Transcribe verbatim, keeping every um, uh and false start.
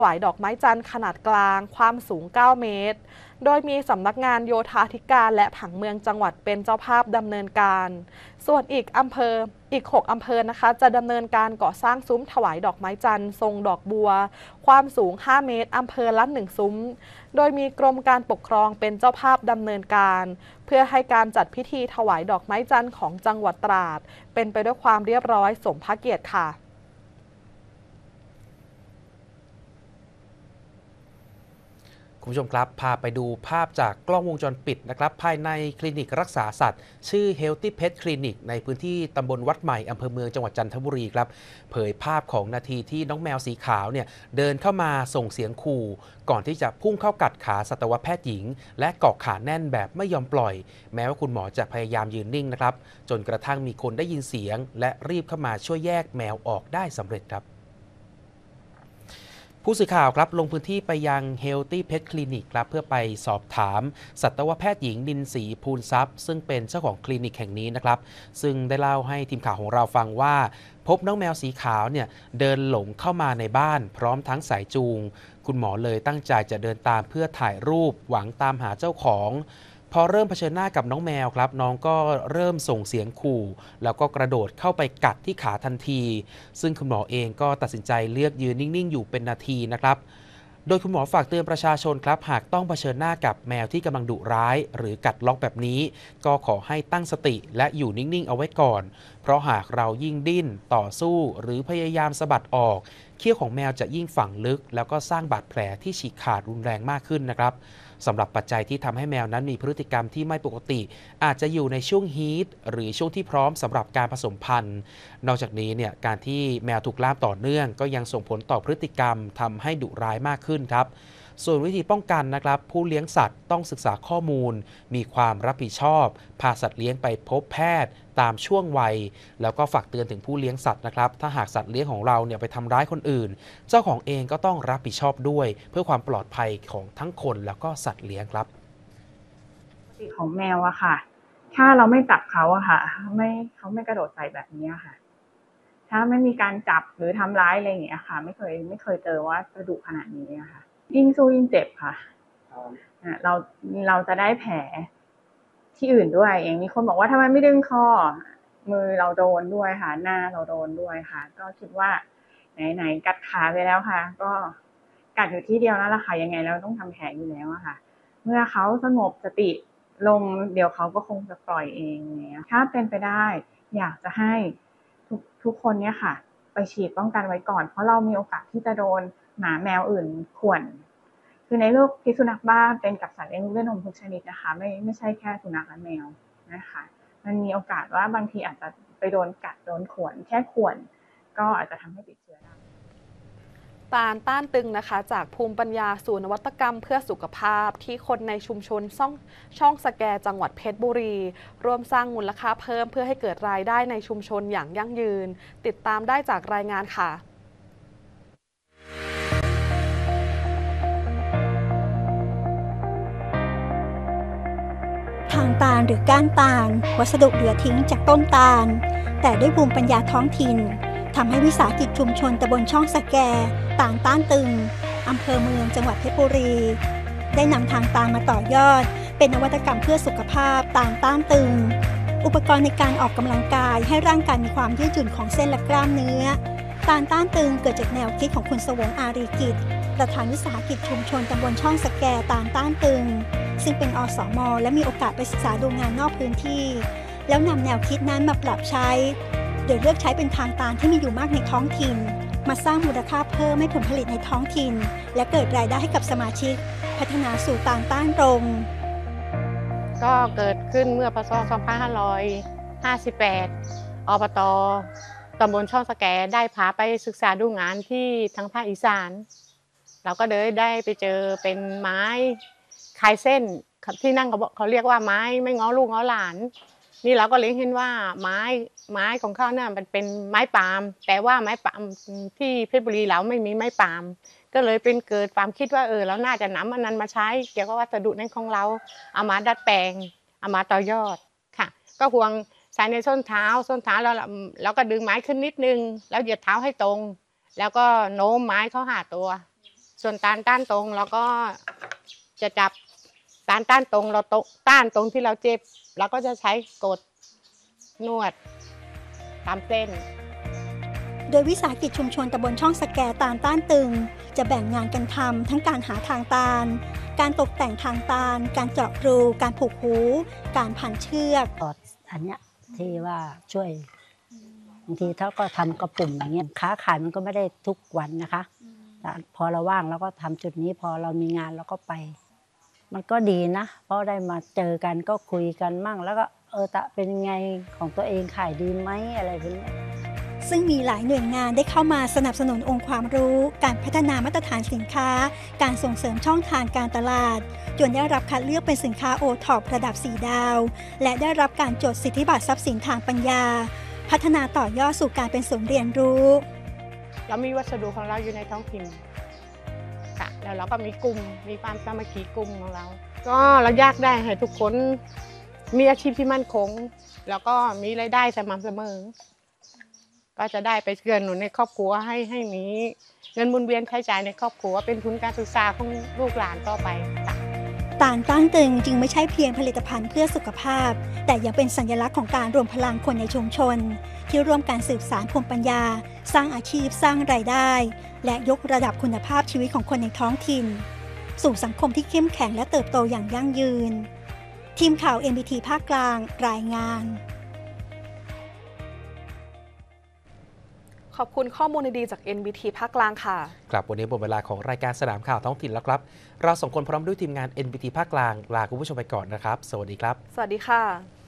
ถวายดอกไม้จันทร์ขนาดกลางความสูงเก้าเมตรโดยมีสำนักงานโยธาธิการและผังเมืองจังหวัดเป็นเจ้าภาพดำเนินการส่วนอีกอำเภออีกหกอำเภอนะคะจะดำเนินการก่อสร้างซุ้มถวายดอกไม้จันทร์ทรงดอกบัวความสูงห้าเมตรอำเภอละหนึ่งซุ้มโดยมีกรมการปกครองเป็นเจ้าภาพดำเนินการเพื่อให้การจัดพิธีถวายดอกไม้จันทร์ของจังหวัดตราดเป็นไปด้วยความเรียบร้อยสมพระเกียรติค่ะคุณผู้ชมครับพาไปดูภาพจากกล้องวงจรปิดนะครับภายในคลินิกรักษาสัตว์ชื่อ Healthy Pet Clinic ในพื้นที่ตำบลวัดใหม่อำเภอเมืองจังหวัดจันทบุรีครับเผยภาพของนาทีที่น้องแมวสีขาวเนี่ยเดินเข้ามาส่งเสียงขู่ก่อนที่จะพุ่งเข้ากัดขาสัตวแพทย์หญิงและเกาะขาแน่นแบบไม่ยอมปล่อยแม้ว่าคุณหมอจะพยายามยืนนิ่งนะครับจนกระทั่งมีคนได้ยินเสียงและรีบเข้ามาช่วยแยกแมวออกได้สำเร็จครับผู้สื่อข่าวครับลงพื้นที่ไปยัง Healthy Pet Clinic ครับเพื่อไปสอบถามสัตวแพทย์หญิงนินศรีภูลทรัพย์ซึ่งเป็นเจ้าของคลินิกแห่งนี้นะครับซึ่งได้เล่าให้ทีมข่าวของเราฟังว่าพบน้องแมวสีขาวเนี่ยเดินหลงเข้ามาในบ้านพร้อมทั้งสายจูงคุณหมอเลยตั้งใจจะเดินตามเพื่อถ่ายรูปหวังตามหาเจ้าของพอเริ่มเผชิญหน้ากับน้องแมวครับน้องก็เริ่มส่งเสียงขู่แล้วก็กระโดดเข้าไปกัดที่ขาทันทีซึ่งคุณหมอเองก็ตัดสินใจเลือกยืนนิ่งๆอยู่เป็นนาทีนะครับโดยคุณหมอฝากเตือนประชาชนครับหากต้องเผชิญหน้ากับแมวที่กำลังดุร้ายหรือกัดล็อกแบบนี้ก็ขอให้ตั้งสติและอยู่นิ่งๆเอาไว้ก่อนเพราะหากเรายิ่งดิ้นต่อสู้หรือพยายามสะบัดออกเขี้ยวของแมวจะยิ่งฝังลึกแล้วก็สร้างบาดแผลที่ฉีกขาดรุนแรงมากขึ้นนะครับสำหรับปัจจัยที่ทำให้แมวนั้นมีพฤติกรรมที่ไม่ปกติอาจจะอยู่ในช่วงฮีทหรือช่วงที่พร้อมสำหรับการผสมพันธุ์นอกจากนี้เนี่ยการที่แมวถูกล่ามต่อเนื่องก็ยังส่งผลต่อพฤติกรรมทำให้ดุร้ายมากขึ้นครับส่วนวิธีป้องกันนะครับผู้เลี้ยงสัตว์ต้องศึกษาข้อมูลมีความรับผิดชอบพาสัตว์เลี้ยงไปพบแพทย์ตามช่วงวัยแล้วก็ฝากเตือนถึงผู้เลี้ยงสัตว์นะครับถ้าหากสัตว์เลี้ยงของเราเนี่ยไปทำร้ายคนอื่นเจ้าของเองก็ต้องรับผิดชอบด้วยเพื่อความปลอดภัยของทั้งคนแล้วก็สัตว์เลี้ยงครับปกติของแมวอะค่ะถ้าเราไม่จับเขาอะค่ะไม่เขาไม่กระโดดใส่แบบนี้ค่ะถ้าไม่มีการจับหรือทำร้ายอะไรอย่างเงี้ยค่ะไม่เคยไม่เคยเจอว่าจะดุขนาดนี้อะค่ะยิ่งสู้ยิ่งเจ็บค่ะเราเราจะได้แผลที่อื่นด้วยอย่างมีคนบอกว่าทำไมไม่ดึงคอมือเราโดนด้วยค่ะหน้าเราโดนด้วยค่ะก็คิดว่าไหนๆกัดขาไปแล้วค่ะก็กัดอยู่ที่เดียวนั่นแหละค่ะยังไงเราต้องทำแผลอยู่แล้วอะค่ะเมื่อเขาสงบสติลงเดี๋ยวเขาก็คงจะปล่อยเองเนี่ยถ้าเป็นไปได้อยากจะให้ทุกทุกคนเนี่ยค่ะไปฉีดป้องกันไว้ก่อนเพราะเรามีโอกาสที่จะโดนหมาแมวอื่นข่วนคือในโรคพิษสุนัขบ้าเป็นกับสัตว์เลี้ยงลูกด้วยนมทุกชนิดนะคะไม่ไม่ใช่แค่สุนัขและแมวนะคะมันมีโอกาสว่าบางทีอาจจะไปโดนกัดโดนข่วนแค่ข่วนก็อาจจะทำให้ติดเชื้อได้ตาลต้านตึงนะคะจากภูมิปัญญาสู่นวัตกรรมเพื่อสุขภาพที่คนในชุมชนช่องช่องสแกจังหวัดเพชรบุรีร่วมสร้างมูลค่าเพิ่มเพื่อให้เกิดรายได้ในชุมชนอย่างยั่งยืนติดตามได้จากรายงานค่ะทางตาลหรือก้านตาลวัสดุเหลือทิ้งจากต้นตาลแต่ด้วยภูมิปัญญาท้องถิ่นทำให้วิสาหกิจชุมชนตำบลช่องสแกตาลต้านตึงอำเภอเมืองจังหวัดเพชรบุรีได้นำทางตาลมาต่อยอดเป็นนวัตกรรมเพื่อสุขภาพตาลต้านตึงอุปกรณ์ในการออกกำลังกายให้ร่างกายมีความยืดหยุ่นของเส้นและกล้ามเนื้อตาลต้านตึงเกิดจากแนวคิดของคุณสวงอารีกิจประธานวิสาหกิจชุมชนตำบลช่องสแกตาลต้านตึงซึ่งเป็นอสม.และมีโอกาสไปศึกษาดูงานนอกพื้นที่แล้วนำแนวคิดนั้นมาปรับใช้โดยเลือกใช้เป็นทางตาลที่มีอยู่มากในท้องถิ่นมาสร้างมูลค่าเพิ่มให้ผลผลิตในท้องถิ่นและเกิดรายได้ให้กับสมาชิกพัฒนาสู่ตาลต้านตรงก็เกิดขึ้นเมื่อพ.ศ. สองพันห้าร้อยห้าสิบแปดอบต.ตำบลช่องสแกได้พาไปศึกษาดูงานที่ทางภาคอีสานเราก็เลยได้ไปเจอเป็นไม้คลายเส้นที่นั่งเขาเรียกว่าไม้ไม่ง้อลูกง้อหลานนี่เราก็เลยเห็นว่าไม้ไม้ของเขาเนี่ยมันเป็นไม้ปาล์มแต่ว่าไม้ปาล์มที่เพชรบุรีเราไม่มีไม้ปาล์มก็เลยเป็นเกิดความคิดว่าเออเราน่าจะนำอันนั้นมาใช้เกี่ยวกับวัสดุในของเราเอามาดัดแปลงเอามาต่อยอดค่ะก็ห่วงใส่ในส้นเท้าส้นเท้าแล้วแล้วก็ดึงไม้ขึ้นนิดนึงแล้วเหยียดเท้าให้ตรงแล้วก็โน้มไม้เข้าหาตัวส่วนตาลต้านตรงเราก็จะจับตาลต้านตรงเราต้านตรงที่เราเจ็บเราก็จะใช้กดนวดตามเส้นโดยวิสาหกิจชุมชนตำบลช่องสแกตาลต้านตึงจะแบ่งงานกันทำทั้งการหาทางตาลการตกแต่งทางตาลการเจาะรูการผูกหูการพันเชือกอันเนี้ยที่ว่าช่วยบางทีเขาก็ทำกระปุ่มอย่างเงี้ยค้าขายมันก็ไม่ได้ทุกวันนะคะแต่พอเราว่างเราก็ทำจุดนี้พอเรามีงานเราก็ไปมันก็ดีนะเพราะได้มาเจอกันก็คุยกันมั่งแล้วก็เออตะเป็นไงของตัวเองขายดีไหมอะไรแบบนี้ซึ่งมีหลายหน่วยงานได้เข้ามาสนับสนุนองค์ความรู้การพัฒนามาตรฐานสินค้าการส่งเสริมช่องทางการตลาดจนได้รับคัดเลือกเป็นสินค้าโอท็อประดับสี่ดาวและได้รับการจดสิทธิบัตรทรัพย์สินทางปัญญาพัฒนาต่อยอดสู่การเป็นศูนย์เรียนรู้เรามีวัสดุของเราอยู่ในท้องถิ่นค่ะแล้วเราก็มีกลุ่มมีความสามัคคีกลุ่มของเราก็เราอยากได้ให้ทุกคนมีอาชีพที่มั่นคงแล้วก็มีรายได้สม่ำเสมอก็จะได้ไปเกื้อหนุนในครอบครัวให้ให้มีเงินหมุนเวียนใช้จ่ายในครอบครัวเป็นทุนการศึกษาของลูกหลานต่อไปค่ะตาลต้านตึงจึงไม่ใช่เพียงผลิตภัณฑ์เพื่อสุขภาพแต่ยังเป็นสัญลักษณ์ของการรวมพลังคนในชุมชนที่ร่วมกันสืบสานภูมิปัญญาสร้างอาชีพสร้างรายได้และยกระดับคุณภาพชีวิตของคนในท้องถิ่นสู่สังคมที่เข้มแข็งและเติบโตอย่างยั่งยืนทีมข่าว เอ็น บี ที ภาคกลางรายงานขอบคุณข้อมูลดีๆจาก เอ็น บี ที ภาคกลางค่ะครับวันนี้หมดเวลาของรายการสนามข่าวท้องถิ่นแล้วครับเราสองคนพร้อมด้วยทีมงาน เอ็น บี ที ภาคกลางลาคุณผู้ชมไปก่อนนะครับสวัสดีครับสวัสดีค่ะ